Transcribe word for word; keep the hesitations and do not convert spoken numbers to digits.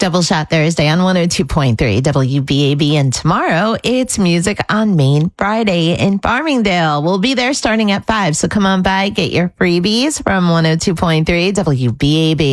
Double Shot Thursday on one oh two point three W B A B. And tomorrow, it's Music on Main Friday in Farmingdale. We'll be there starting at five. So come on by, get your freebies from one oh two point three W B A B.